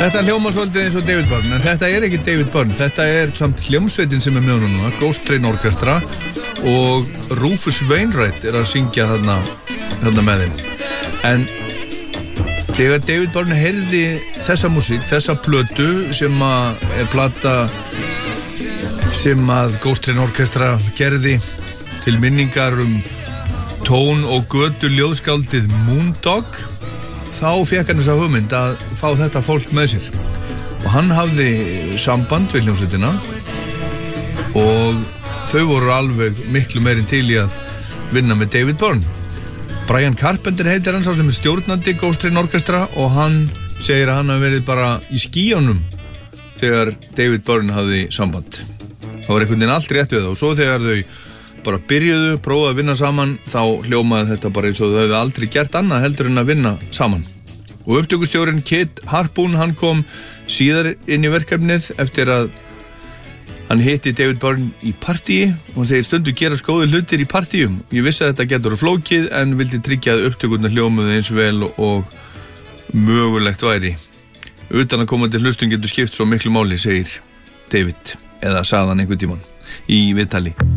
Þetta hljómar svolítið eins og David Byrne, en þetta ekki David Byrne, þetta samt hljómsveitin sem með honum núna, Ghost Train Orchestra, og Rufus Wainwright að syngja þarna með þeim. En þegar David Byrne heyrði þessa músík, þessa plötu sem plata sem Ghost Train Orchestra gerði til minningar tón- og götu ljóðskáldið Moondog, þá fékk hann þessa hugmynd að fá þetta fólk með sér. Og hann hafði samband við hljómsveitina og þau voru alveg miklu meiri til í að vinna með David Byrne. Brian Carpenter heitir hann, sá sem stjórnandi Ghost Train Orchestra, og hann segir að hann hafi verið bara í skýjunum þegar David Byrne hafði samband. Það var einhvern veginn allt rétt við það, og svo þegar þau bara byrjuðu, prófaðu að vinna saman, þá hljómaði þetta bara eins og þau hefði aldrei gert annað heldur en að vinna saman. Og upptökustjórinn Kit Harpoon, hann kom síðar inn í verkefnið eftir að hann hitti David Byrne í partíi, og hann segir stundu gerast góðir hlutir í partíum. Ég vissi að þetta getur flókið en vildi tryggja að upptökurnar hljómuðu eins vel og mögulegt væri. Utan að koma til hlustun getur skipt svo miklu máli, segir David, eða sagði hann einhvern tímann í viðtali.